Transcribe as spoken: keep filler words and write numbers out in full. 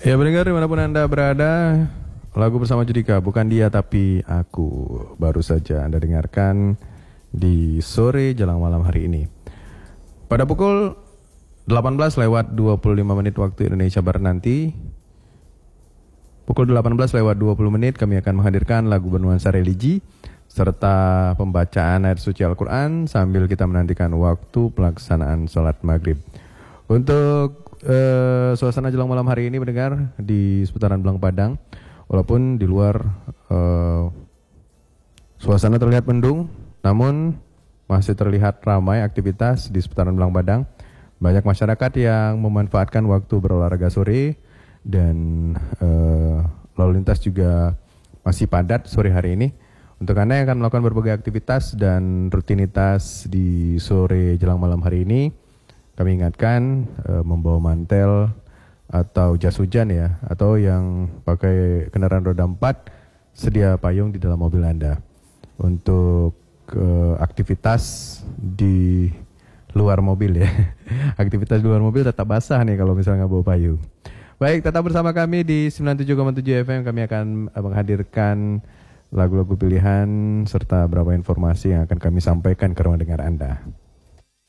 Ya pendengar dimanapun Anda berada, lagu bersama Judika, bukan dia tapi aku, baru saja Anda dengarkan di sore jelang malam hari ini. Pada pukul delapan belas lewat dua puluh lima menit waktu Indonesia Barat nanti, pukul delapan belas lewat dua puluh menit kami akan menghadirkan lagu bernuansa religi serta pembacaan ayat suci Al-Quran sambil kita menantikan waktu pelaksanaan sholat maghrib. Untuk Uh, suasana jelang malam hari ini mendengar di seputaran Belang Padang, walaupun di luar uh, suasana terlihat mendung, namun masih terlihat ramai aktivitas di seputaran Belang Padang. Banyak masyarakat yang memanfaatkan waktu berolahraga sore dan uh, lalu lintas juga masih padat sore hari ini. Untuk Anda yang akan melakukan berbagai aktivitas dan rutinitas di sore jelang malam hari ini, kami ingatkan e, membawa mantel atau jas hujan ya, atau yang pakai kendaraan roda empat, sedia payung di dalam mobil Anda. Untuk e, aktivitas di luar mobil ya, aktivitas di luar mobil tetap basah nih kalau misalnya nggak bawa payung. Baik, tetap bersama kami di sembilan puluh tujuh koma tujuh F M, kami akan menghadirkan lagu-lagu pilihan serta beberapa informasi yang akan kami sampaikan ke ruang dengar Anda.